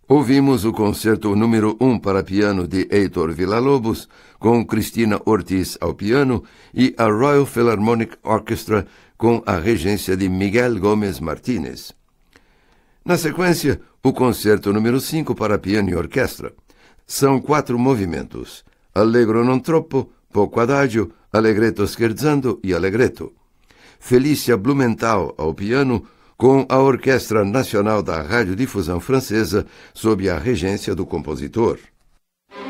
Ouvimos o concerto número 1 para piano de Heitor Villa-Lobos, com Cristina Ortiz ao piano, e a Royal Philharmonic Orchestra com a regência de Miguel Gómez Martínez. Na sequência, o concerto número 5 para piano e orquestra. São 4 movimentos: Allegro non troppo, Poco adagio, Allegretto scherzando e Allegretto. Felícia Blumenthal ao piano, com a Orquestra Nacional da Radiodifusão Francesa, sob a regência do compositor.